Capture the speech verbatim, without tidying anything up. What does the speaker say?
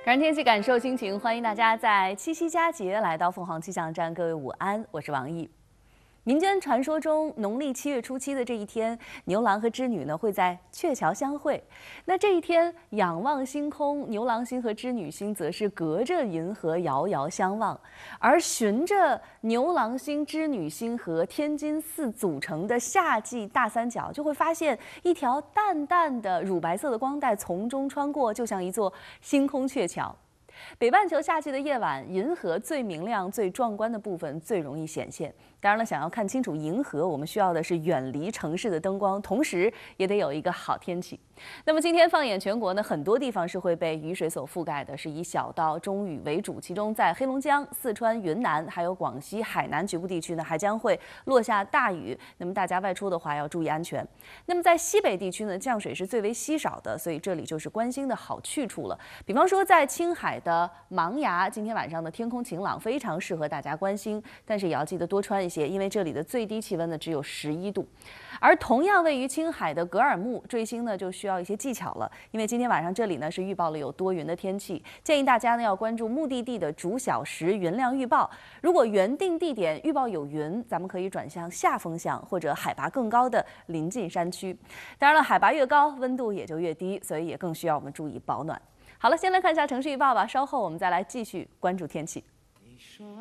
感天气，感受心情，欢迎大家在七夕佳节来到凤凰气象站。各位午安，我是王毅。民间传说中，农历七月初七的这一天，牛郎和织女呢会在鹊桥相会。那这一天，仰望星空，牛郎星和织女星则是隔着银河遥遥相望。而循着牛郎星、织女星和天津四组成的夏季大三角，就会发现一条淡淡的乳白色的光带从中穿过，就像一座星空鹊桥。北半球夏季的夜晚，银河最明亮、最壮观的部分最容易显现。当然了，想要看清楚银河，我们需要的是远离城市的灯光，同时也得有一个好天气。那么今天放眼全国呢，很多地方是会被雨水所覆盖的，是以小到中雨为主。其中在黑龙江、四川、云南还有广西、海南局部地区呢，还将会落下大雨。那么大家外出的话要注意安全。那么在西北地区呢，降水是最为稀少的，所以这里就是观星的好去处了。比方说在青海的茫崖，今天晚上的天空晴朗，非常适合大家观星，但是也要记得多穿一些，因为这里的最低气温呢只有十一度。而同样位于青海的格尔木坠星呢，就需要一些技巧了，因为今天晚上这里呢是预报了有多云的天气，建议大家呢要关注目的地的逐小时云量预报。如果原定地点预报有云，咱们可以转向下风向或者海拔更高的临近山区。当然了，海拔越高，温度也就越低，所以也更需要我们注意保暖。好了，先来看一下城市预报吧，稍后我们再来继续关注天气。